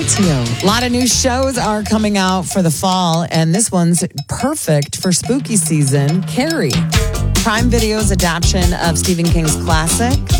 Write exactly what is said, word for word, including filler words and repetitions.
Saltillo. A lot of new shows are coming out for the fall, and this one's perfect for spooky season. Carrie, Prime Video's adaptation of Stephen King's classic.